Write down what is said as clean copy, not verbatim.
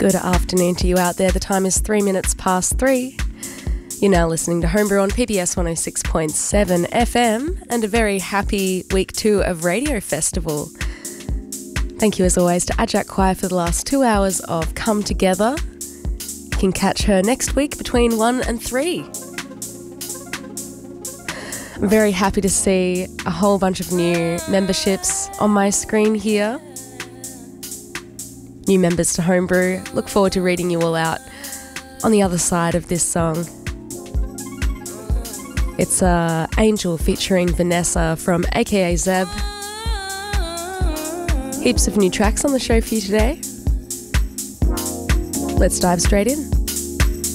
Good afternoon to you out there. The time is 3 minutes past 3. You're now listening to Homebrew on PBS 106.7 FM, and a very happy week 2 of Radio Festival. Thank you as always to Ajak Choir for the last 2 hours of Come Together. You can catch her next week between 1 and 3. I'm very happy to see a whole bunch of new memberships on my screen here. New members to Homebrew. Look forward to reading you all out on the other side of this song. It's Angel featuring Vanessa from AKA Zeb. Heaps of new tracks on the show for you today. Let's dive straight in.